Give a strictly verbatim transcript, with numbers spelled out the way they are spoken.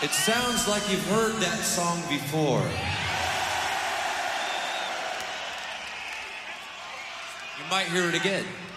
It sounds like you've heard that song before. You might hear it again.